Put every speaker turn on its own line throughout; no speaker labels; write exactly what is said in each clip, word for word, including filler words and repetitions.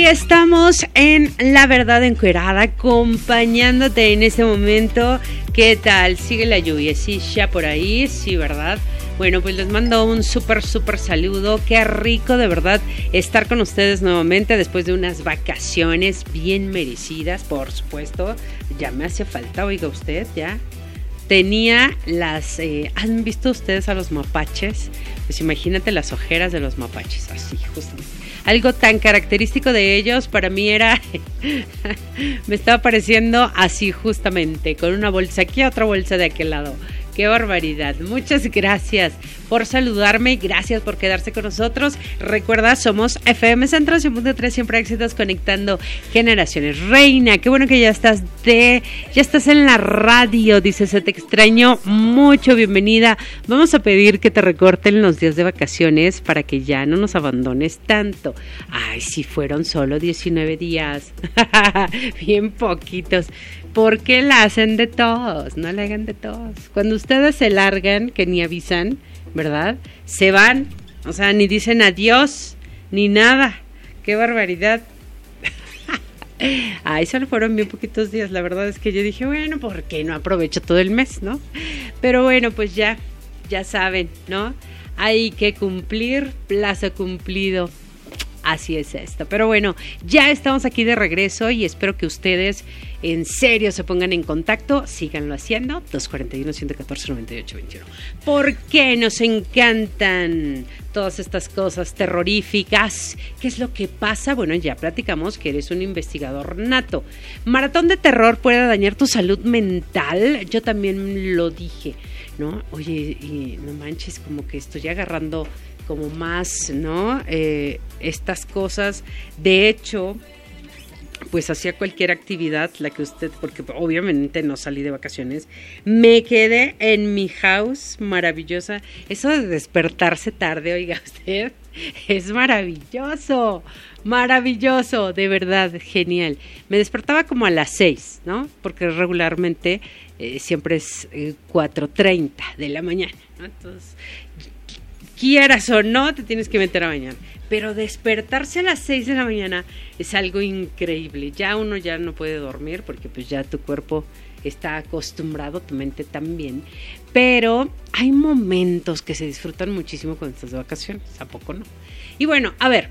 estamos en La Verdad Encuerada, acompañándote en este momento. ¿Qué tal? Sigue la lluvia, sí, ya por ahí, sí, ¿verdad? Bueno, pues les mando un súper, súper saludo. Qué rico, de verdad, estar con ustedes nuevamente después de unas vacaciones bien merecidas, por supuesto. Ya me hace falta, oiga usted, ya. Tenía las... Eh, ¿Han visto ustedes a los mapaches? Pues imagínate las ojeras de los mapaches, así, justamente. Algo tan característico de ellos para mí era... me estaba pareciendo así justamente, con una bolsa aquí, otra bolsa de aquel lado. ¡Qué barbaridad! Muchas gracias por saludarme, gracias por quedarse con nosotros. Recuerda, somos F M Centro cien punto tres, siempre éxitos, conectando generaciones. Reina, qué bueno que ya estás de, ya estás en la radio, dice, se te extrañó mucho, bienvenida. Vamos a pedir que te recorten los días de vacaciones para que ya no nos abandones tanto. Ay, si fueron solo diecinueve días, bien poquitos. ¿Por qué la hacen de todos? No la hagan de todos. Cuando ustedes se largan, que ni avisan, ¿verdad? Se van, o sea, ni dicen adiós, ni nada. ¡Qué barbaridad! Ay, solo fueron bien poquitos días. La verdad es que yo dije, bueno, ¿por qué no aprovecho todo el mes, no? Pero bueno, pues ya, ya saben, ¿no? Hay que cumplir, plazo cumplido. Así es esto. Pero bueno, ya estamos aquí de regreso y espero que ustedes en serio se pongan en contacto. Síganlo haciendo. dos cuatro uno, uno uno cuatro, nueve ocho dos uno. ¿Por qué nos encantan todas estas cosas terroríficas? ¿Qué es lo que pasa? Bueno, ya platicamos que eres un investigador nato. Maratón de terror puede dañar tu salud mental. Yo también lo dije, ¿no? Oye, y no manches, como que estoy agarrando como más, ¿no? Eh, estas cosas. De hecho, pues hacía cualquier actividad, la que usted, porque obviamente no salí de vacaciones, me quedé en mi house, maravillosa. Eso de despertarse tarde, oiga usted, es maravilloso, maravilloso, de verdad, genial. Me despertaba como a las seis, ¿no? Porque regularmente eh, siempre es eh, cuatro treinta de la mañana, ¿no? Entonces, quieras o no, te tienes que meter a bañar. Pero despertarse a las seis de la mañana es algo increíble. Ya uno ya no puede dormir porque pues ya tu cuerpo está acostumbrado, tu mente también. Pero hay momentos que se disfrutan muchísimo cuando estás de vacaciones, ¿a poco no? Y bueno, a ver,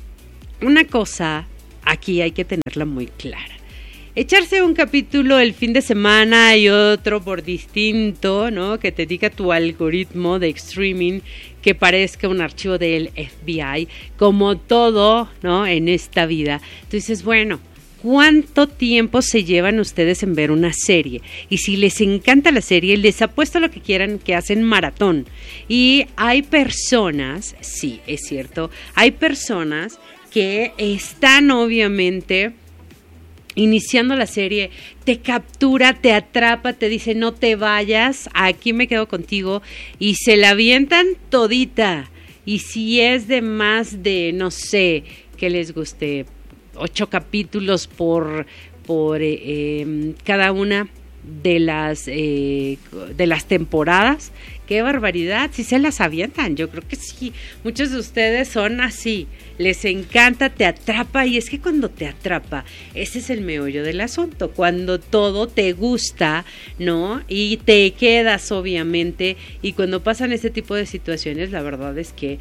una cosa aquí hay que tenerla muy clara. Echarse un capítulo el fin de semana y otro por distinto, ¿no? Que te diga tu algoritmo de streaming que parezca un archivo del F B I, como todo, ¿no? En esta vida. Entonces, bueno, ¿cuánto tiempo se llevan ustedes en ver una serie? Y si les encanta la serie, les apuesto lo que quieran que hacen maratón. Y hay personas, sí, es cierto, hay personas que están obviamente iniciando la serie, te captura, te atrapa, te dice no te vayas, aquí me quedo contigo y se la avientan todita. Y si es de más de, no sé, que les guste, ocho capítulos por, por eh, eh, cada una de las, eh, de las temporadas, qué barbaridad, si se las avientan, yo creo que sí, muchos de ustedes son así, les encanta, te atrapa, y es que cuando te atrapa, ese es el meollo del asunto, cuando todo te gusta, ¿no? Y te quedas obviamente, y cuando pasan este tipo de situaciones, la verdad es que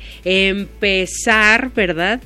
empezar, ¿verdad?,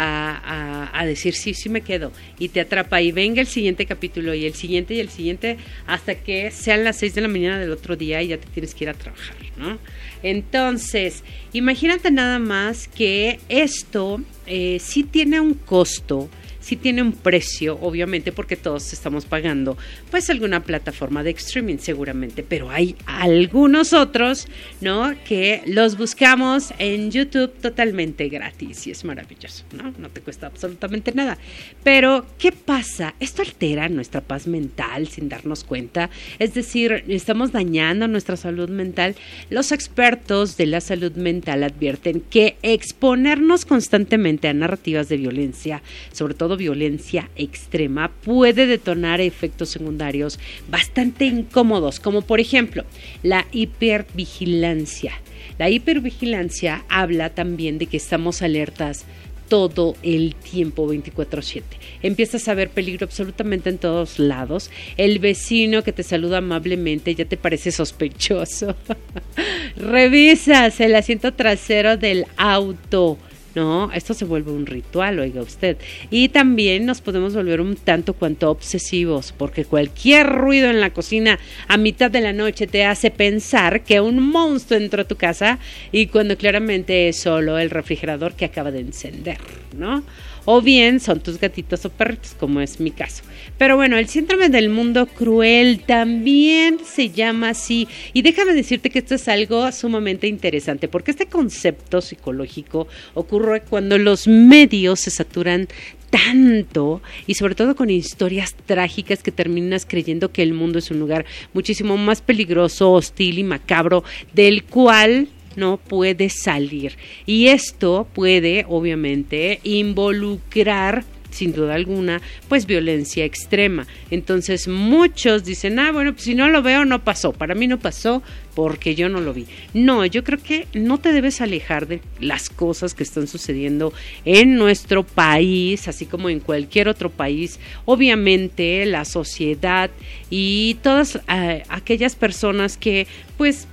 A, a, a decir sí, sí me quedo, y te atrapa y venga el siguiente capítulo y el siguiente y el siguiente hasta que sean las seis de la mañana del otro día y ya te tienes que ir a trabajar, ¿no? Entonces, imagínate nada más que esto eh, sí tiene un costo, sí tiene un precio, obviamente, porque todos estamos pagando pues alguna plataforma de streaming seguramente, pero hay algunos otros, ¿no?, que los buscamos en YouTube totalmente gratis y es maravilloso, ¿no? No te cuesta absolutamente nada. Pero, ¿qué pasa? Esto altera nuestra paz mental sin darnos cuenta, es decir, estamos dañando nuestra salud mental. Los expertos de la salud mental advierten que exponernos constantemente a narrativas de violencia, sobre todo violencia extrema, puede detonar efectos secundarios bastante incómodos, como por ejemplo la hipervigilancia. La hipervigilancia habla también de que estamos alertas todo el tiempo, veinticuatro siete. Empiezas a ver peligro absolutamente en todos lados. El vecino que te saluda amablemente ya te parece sospechoso. Revisas el asiento trasero del auto. No, esto se vuelve un ritual, oiga usted. Y también nos podemos volver un tanto cuanto obsesivos, porque cualquier ruido en la cocina a mitad de la noche te hace pensar que un monstruo entró a tu casa, y cuando claramente es solo el refrigerador que acaba de encender, ¿no? O bien son tus gatitos o perritos, como es mi caso. Pero bueno, el síndrome del mundo cruel también se llama así. Y déjame decirte que esto es algo sumamente interesante, porque este concepto psicológico ocurre cuando los medios se saturan tanto, y sobre todo con historias trágicas, que terminas creyendo que el mundo es un lugar muchísimo más peligroso, hostil y macabro, del cual no puede salir. Y esto puede, obviamente, involucrar, sin duda alguna, pues violencia extrema. Entonces muchos dicen, ah, bueno, pues si no lo veo, no pasó. Para mí no pasó porque yo no lo vi. No, yo creo que no te debes alejar de las cosas que están sucediendo en nuestro país, así como en cualquier otro país. Obviamente, la sociedad y todas uh, aquellas personas que, pues,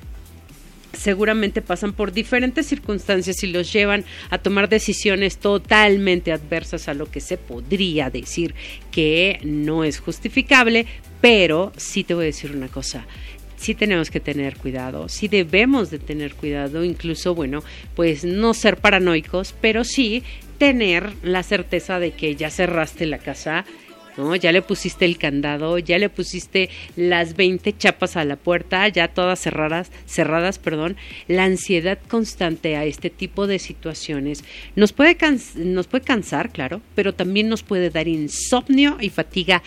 seguramente pasan por diferentes circunstancias y los llevan a tomar decisiones totalmente adversas a lo que se podría decir que no es justificable, pero sí te voy a decir una cosa. Sí tenemos que tener cuidado, sí debemos de tener cuidado, incluso, bueno, pues no ser paranoicos, pero sí tener la certeza de que ya cerraste la casa, ¿no? Ya le pusiste el candado, ya le pusiste las veinte chapas a la puerta, ya todas cerradas, cerradas, perdón. La ansiedad constante a este tipo de situaciones nos puede, cans- nos puede cansar, claro, pero también nos puede dar insomnio y fatiga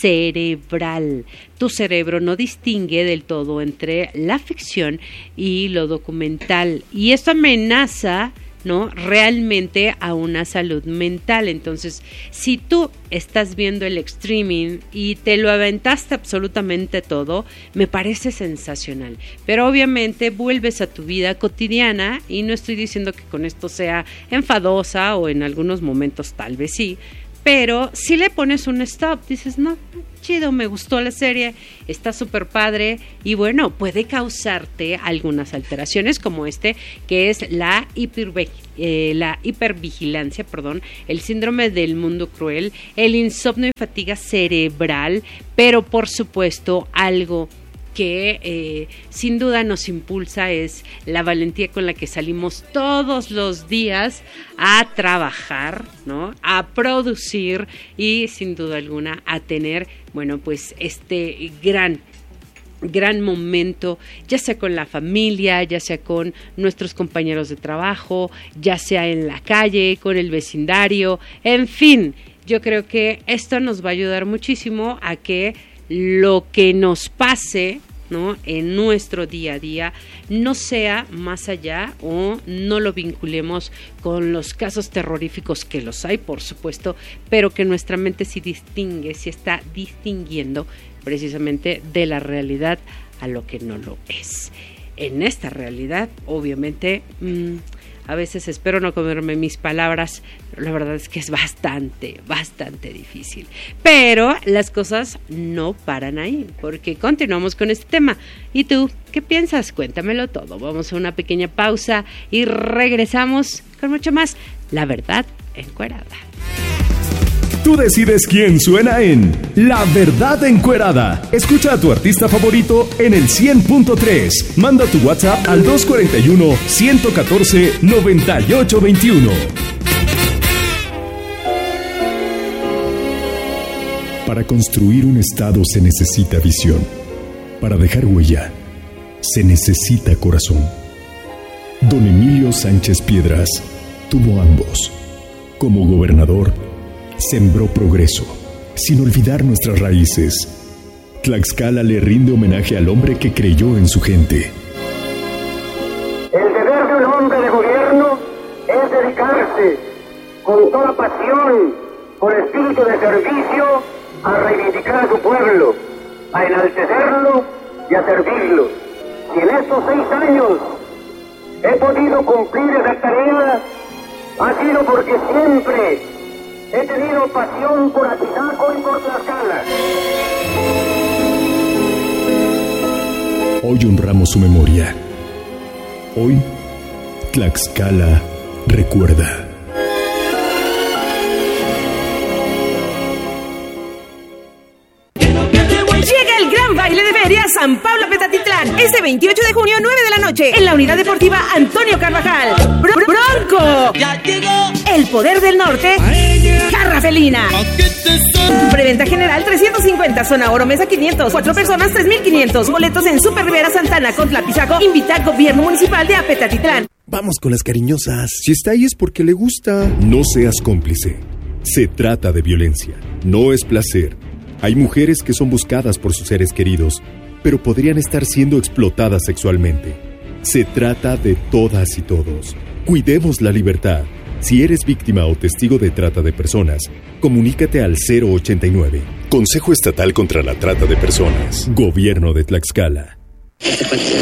cerebral. Tu cerebro no distingue del todo entre la ficción y lo documental, y esto amenaza, ¿no?, realmente a una salud mental. Entonces, si tú estás viendo el streaming y te lo aventaste absolutamente todo, me parece sensacional, pero obviamente vuelves a tu vida cotidiana, y no estoy diciendo que con esto sea enfadosa, o en algunos momentos tal vez sí, pero si le pones un stop, dices, no, chido, me gustó la serie, está súper padre, y bueno, puede causarte algunas alteraciones como este, que es la, hiper, eh, la hipervigilancia, perdón, el síndrome del mundo cruel, el insomnio y fatiga cerebral, pero por supuesto algo que eh, sin duda nos impulsa es la valentía con la que salimos todos los días a trabajar, ¿no?, a producir y sin duda alguna a tener, bueno, pues este gran gran momento, ya sea con la familia, ya sea con nuestros compañeros de trabajo, ya sea en la calle, con el vecindario, en fin. Yo creo que esto nos va a ayudar muchísimo a que lo que nos pase, ¿no?, en nuestro día a día no sea más allá, o no lo vinculemos con los casos terroríficos, que los hay, por supuesto, pero que nuestra mente sí distingue, sí está distinguiendo precisamente de la realidad a lo que no lo es. En esta realidad, obviamente, mmm, a veces espero no comerme mis palabras, pero la verdad es que es bastante, bastante difícil. Pero las cosas no paran ahí, porque continuamos con este tema. ¿Y tú qué piensas? Cuéntamelo todo. Vamos a una pequeña pausa y regresamos con mucho más La Verdad Encuerada.
Tú decides quién suena en La Verdad Encuerada. Escucha a tu artista favorito en el cien punto tres. Manda tu WhatsApp al dos cuatro uno, uno uno cuatro, nueve ocho dos uno. Para construir un estado se necesita visión. Para dejar huella se necesita corazón. Don Emilio Sánchez Piedras tuvo ambos. Como gobernador, sembró progreso, sin olvidar nuestras raíces. Tlaxcala le rinde homenaje al hombre que creyó en su gente.
El deber de un hombre de gobierno es dedicarse con toda pasión, con espíritu de servicio, a reivindicar a su pueblo, a enaltecerlo y a servirlo. Y en estos seis años he podido cumplir esa tarea ha sido porque siempre he tenido pasión por Atizaco y por Tlaxcala.
Hoy honramos su memoria. Hoy, Tlaxcala recuerda.
Llega el gran baile de feria San Pablo Petatitlán, este veintiocho de junio, nueve de la noche, en la unidad deportiva Antonio Carvajal. Br- ¡Bronco!
Ya llegó
El Poder del Norte, Garra Felina. Preventa general trescientos cincuenta, zona oro, mesa quinientos, cuatro personas tres mil quinientos, boletos en Super Rivera Santana con Tlapizaco, invita al gobierno municipal de Apetatitlán.
Vamos con las cariñosas.
Si está ahí es porque le gusta. No seas cómplice. Se trata de violencia, no es placer. Hay mujeres que son buscadas por sus seres queridos, pero podrían estar siendo explotadas sexualmente. Se trata de todas y todos. Cuidemos la libertad. Si eres víctima o testigo de trata de personas, comunícate al cero ochenta y nueve. Consejo Estatal contra la Trata de Personas. Gobierno de Tlaxcala.